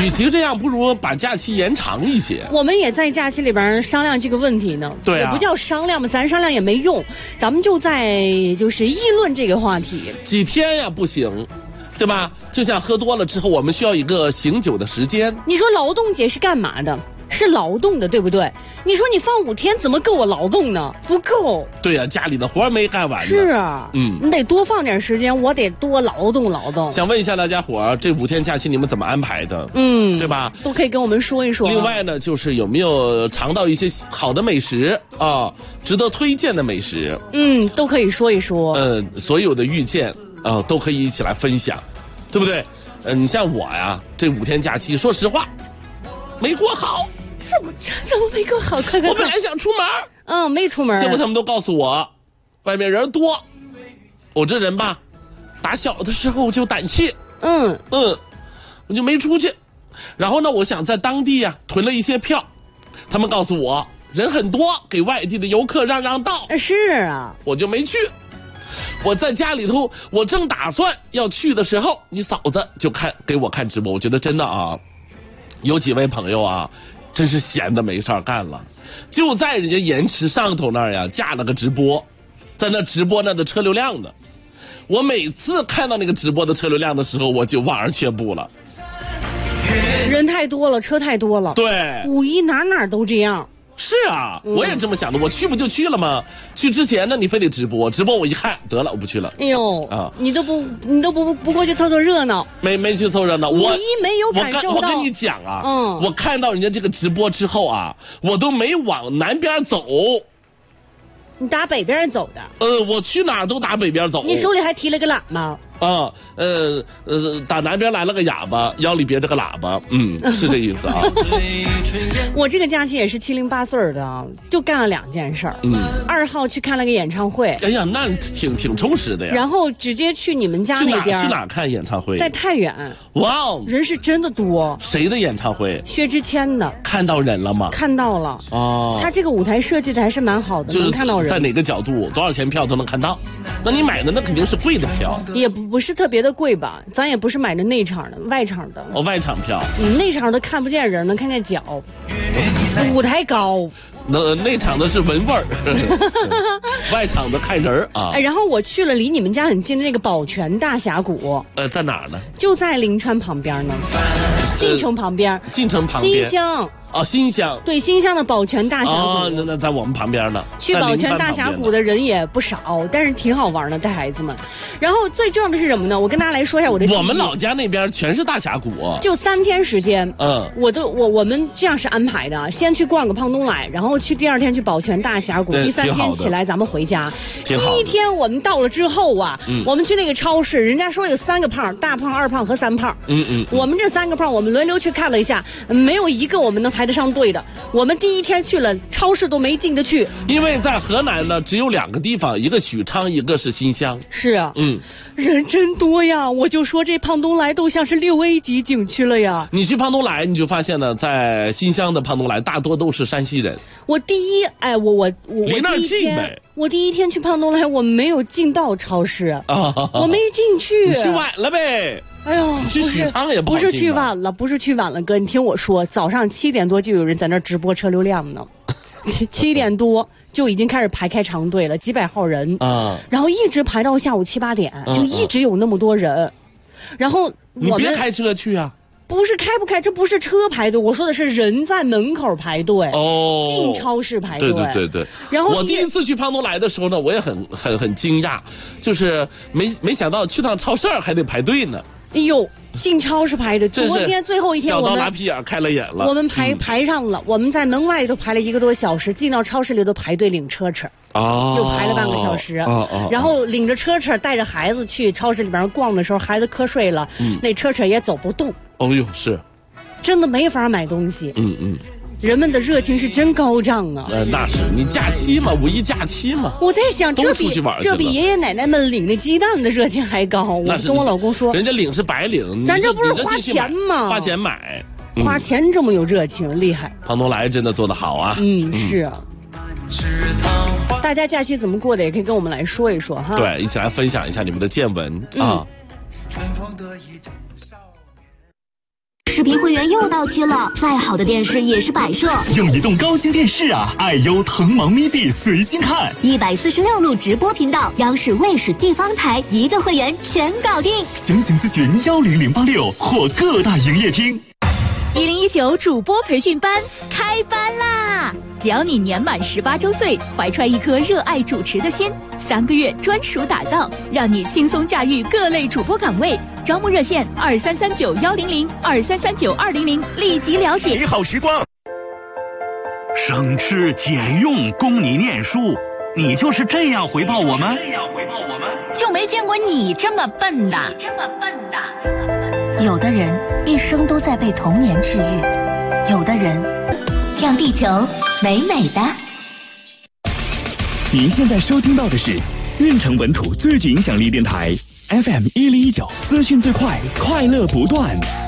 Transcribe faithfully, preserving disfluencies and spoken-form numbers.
与其这样，不如把假期延长一些。 我们也在假期里边商量这个问题呢。 对啊， 也不叫商量嘛，咱商量也没用，咱们就在就是议论这个话题。 几天呀不行，对吧？就像喝多了之后，我们需要一个醒酒的时间。 你说劳动节是干嘛的？是劳动的，对不对？你说你放五天怎么够我劳动呢？不够。 对呀、啊，家里的活没干完呢。 是啊， 嗯， 你得多放点时间，我得多劳动劳动。 想问一下大家伙，这五天假期你们怎么安排的？ 嗯， 对吧？ 都可以跟我们说一说。 另外呢，就是有没有尝到一些好的美食啊，值得推荐的美食？ 嗯，都可以说一说。 呃，所有的遇见啊，都可以一起来分享，对不对？呃，你像我呀，这五天假期，说实话，没过好。 怎么怎么没过好？快快！ 我本来想出门， 嗯，没出门。 结果他们都告诉我，外面人多。我这人吧，打小的时候就胆怯， 嗯嗯，我就没出去。然后呢，我想在当地呀囤了一些票，他们告诉我人很多，给外地的游客让让道。 是啊， 我就没去。我在家里头，我正打算要去的时候，你嫂子就看给我看直播。我觉得真的啊，有几位朋友啊。真是闲的没事干了，就在人家盐池上头那儿呀架了个直播，在那直播那的车流量呢。我每次看到那个直播的车流量的时候，我就望而却步了。 人太多了，车太多了。 对， 五一哪哪都这样。 是啊， 嗯、 我也这么想的。我去不就去了吗？去之前呢，你非得直播，直播我一看得了，我不去了。 哎呦，啊，你都不你都不不过去凑凑热闹， 没没去凑热闹。 五一没有感受到。 我跟我跟你讲啊， 嗯， 我看到人家这个直播之后啊，我都没往南边走。 你打北边走的？ 呃，我去哪儿都打北边走。 你手里还提了个喇叭？ 啊，呃呃，打南边来了个哑巴，腰里别着个喇叭，嗯，是这意思啊。 我这个假期也是七零八碎的，就干了两件事儿。嗯，二号去看了个演唱会。 哎呀，那挺挺充实的呀。 然后直接去你们家那边。 去哪去哪看演唱会？ 在太原。 哇哦， 人是真的多。 谁的演唱会？ 薛之谦的。 看到人了吗？ 看到了。哦。他这个舞台设计的还是蛮好的， 就是能看到人。 在哪个角度，多少钱票都能看到。那你买的那肯定是贵的票。 也不不是特别的贵吧，咱也不是买的内场的，外场的。 哦，外场票。 嗯，内场的看不见人，能看见脚。舞台高。 那内场的是闻味儿，外场的看人啊。 哎，然后我去了离你们家很近的那个宝泉大峡谷。 呃，在哪儿呢？ 就在临川旁边呢，晋城旁边。 晋城旁边。 新乡。 哦，新乡。 对，新乡的宝泉大峡谷。 哦，那那在我们旁边呢。 去宝泉大峡谷的人也不少，但是挺好玩的，带孩子们。然后最重要的是什么呢？我跟大家来说一下我的。 我们老家那边全是大峡谷。 就三天时间。 嗯。 我都我我们这样是安排的，先去逛个胖东来，然后去第二天去宝泉大峡谷，第三天起来咱们回家。 第一天我们到了之后啊，嗯、我们去那个超市，人家说有三个胖，大胖、二胖和三胖。 嗯嗯。 我们这三个胖，我们轮流去看了一下，没有一个我们能排得上队的。我们第一天去了，超市都没进得去。 因为在河南呢，只有两个地方，一个许昌，一个是新乡。 是啊。 嗯。 人真多呀！我就说这胖东来都像是六 A 级景区了呀。 你去胖东来，你就发现呢，在新乡的胖东来大多都是山西人。 我第一，哎，我我我离那儿近呗。 我第一天去胖东来，我没有进到超市，啊、我没进去。 你去晚了呗。 哎呦， 你去许昌也不好不是去晚了，不是去晚了，哥，你听我说，早上七点多就有人在那直播车流量呢，七点多就已经开始排开长队了，几百号人啊，然后一直排到下午七八点，嗯、就一直有那么多人，嗯、然后你别开车去啊。 不是开不开，这不是车排队，我说的是人在门口排队， 哦， 进超市排队。 对对对对。 然后我第一次去胖东来的时候呢，我也很很很惊讶，就是没没想到去趟超市还得排队呢。 哎呦，进超市排队，昨天最后一天我们小刀拉屁眼开了眼了。 我们排、嗯、排上了，我们在门外都排了一个多小时，进到超市里都排队领车车。 哦， 又排了半个小时，哦哦，然后领着车车带着孩子去超市里边逛的时候，孩子瞌睡了，嗯，那车车也走不动。 哦呦，是， 真的没法买东西。 嗯嗯， 人们的热情是真高涨啊。 呃，那是你假期嘛，五一假期嘛。 我在想，这比这比爷爷奶奶们领那鸡蛋的热情还高。我跟我老公说， 人家领是白领， 咱这不是花钱吗？ 花钱买， 嗯、花钱这么有热情，厉害。 胖东来真的做得好啊。 嗯，嗯是啊。大家假期怎么过的也可以跟我们来说一说哈。 对，一起来分享一下你们的见闻、嗯、啊。 视频会员又到期了，再好的电视也是摆设。 用移动高清电视啊，爱优腾芒咪币随心看， 一百四十六路直播频道，央视、卫视、地方台一个会员全搞定。 详情咨询幺零零八六或各大营业厅。 一零一九主播培训班开班啦！只要你年满十八周岁，怀揣一颗热爱主持的心，三个月专属打造，让你轻松驾驭各类主播岗位。招募热线二三三九幺零零二三三九二零零，立即了解。 美好时光， 省吃俭用供你念书，你就是这样回报我们？ 这样回报我们？ 就没见过你这么笨的， 这么笨的。 有的人一生都在被童年治愈，有的人让地球美美的。 您现在收听到的是运城本土最具影响力电台 F M 一零一九，资讯最快，快乐不断。